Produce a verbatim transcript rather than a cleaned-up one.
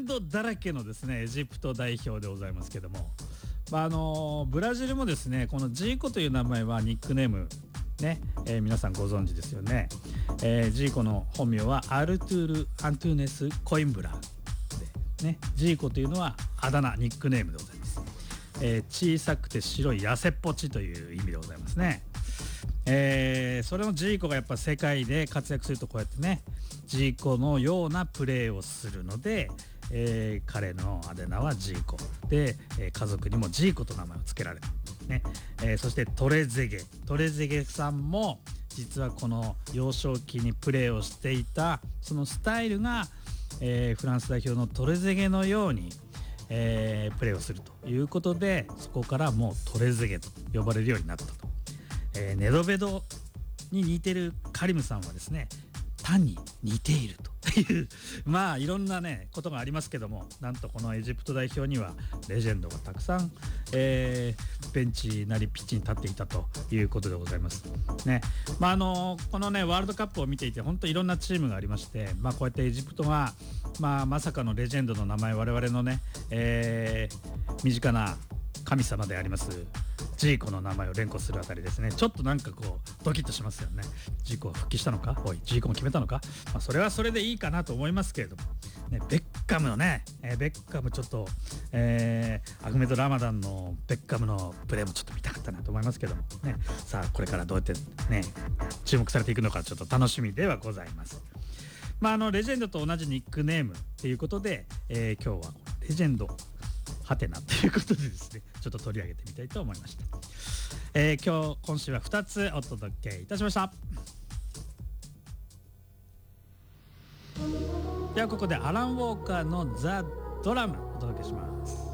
ンドだらけのですねエジプト代表でございますけども、まああのブラジルもですねこのジーコという名前はニックネームね、えー、皆さんご存知ですよね、えー、ジーコの本名はアルトゥール・アントゥネス・コインブラで、ね、ジーコというのはあだ名ニックネームでございます、えー、小さくて白い痩せっぽちという意味でございますね。えー、それのジーコがやっぱ世界で活躍するとこうやってねジーコのようなプレーをするので、えー、彼のあだ名はジーコで、えー、家族にもジーコと名前を付けられた、ねえー、そしてトレゼゲトレゼゲさんも実はこの幼少期にプレーをしていたそのスタイルが、えー、フランス代表のトレゼゲのように、えー、プレーをするということでそこからもうトレゼゲと呼ばれるようになったと。えー、ネドベドに似てるカリムさんはですね単に似ているというまあいろんなねことがありますけども、なんとこのエジプト代表にはレジェンドがたくさん、えー、ベンチなりピッチに立っていたということでございますね。まああのこのねワールドカップを見ていて本当いろんなチームがありまして、まあこうやってエジプトがまあまさかのレジェンドの名前我々のね、えー、身近な神様でありますジーコの名前を連呼するあたりですね、ちょっとなんかこうドキッとしますよね。ジーコは復帰したのか、おいジーコも決めたのか、まあ、それはそれでいいかなと思いますけれども、ね、ベッカムのね、えー、ベッカムちょっと、えー、アフメド・ラマダンのベッカムのプレーもちょっと見たかったなと思いますけどもね、さあこれからどうやってね注目されていくのかちょっと楽しみではございます。まああのレジェンドと同じニックネームっていうことで、えー、今日はレジェンドハテナということでですねちょっと取り上げてみたいと思いました。えー、今日今週はふたつお届けいたしました。ではここでアラン・ウォーカーのザ・ドラムお届けします。